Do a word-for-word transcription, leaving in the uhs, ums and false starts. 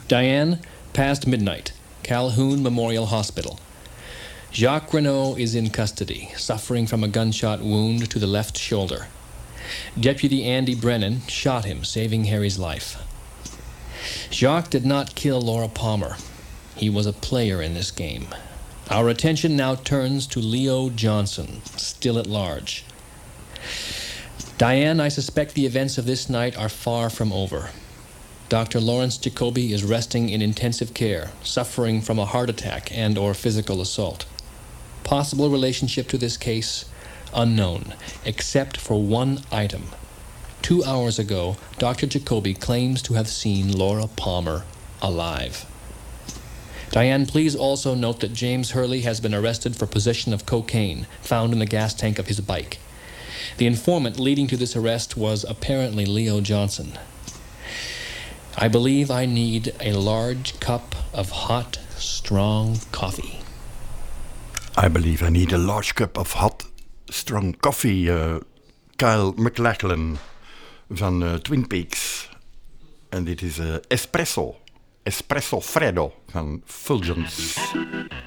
Diane, past midnight, Calhoun Memorial Hospital. Jacques Renault is in custody, suffering from a gunshot wound to the left shoulder. Deputy Andy Brennan shot him, saving Harry's life. Jacques did not kill Laura Palmer. He was a player in this game. Our attention now turns to Leo Johnson, still at large. Diane, I suspect the events of this night are far from over. Doctor Lawrence Jacoby is resting in intensive care, suffering from a heart attack and or physical assault. Possible relationship to this case? Unknown, except for one item. Two hours ago, Doctor Jacoby claims to have seen Laura Palmer alive. Diane, please also note that James Hurley has been arrested for possession of cocaine found in the gas tank of his bike. The informant leading to this arrest was apparently Leo Johnson. I believe I need a large cup of hot, strong coffee. I believe I need a large cup of hot, strong coffee. Uh, Kyle MacLachlan van uh, Twin Peaks. En dit is uh, Espresso. Espresso Freddo van Fulgence.